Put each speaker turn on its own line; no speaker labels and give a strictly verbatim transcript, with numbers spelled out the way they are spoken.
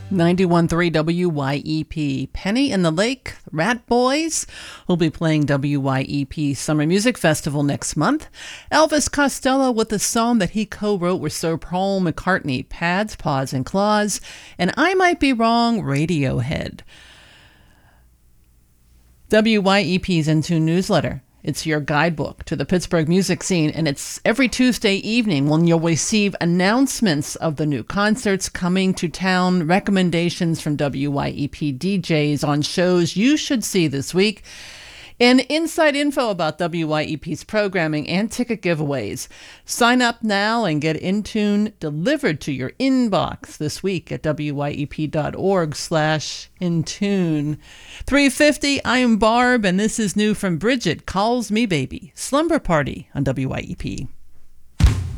ninety-one point three W Y E P. Penny and the Lake Rat Boys will be playing W Y E P Summer Music Festival next month. Elvis Costello with a song that he co-wrote with Sir Paul McCartney, Pads, Paws, and Claws, and I Might Be Wrong, Radiohead. W Y E P's Intune newsletter. It's your guidebook to the Pittsburgh music scene, and it's every Tuesday evening when you'll receive announcements of the new concerts coming to town, recommendations from W Y E P D Js on shows you should see this week, and inside info about W Y E P's programming and ticket giveaways. Sign up now and get Intune delivered to your inbox this week at wyep.org slash Intune. three fifty, I am Barb, and this is new from Bridget, Calls Me Baby. Slumber Party on W Y E P.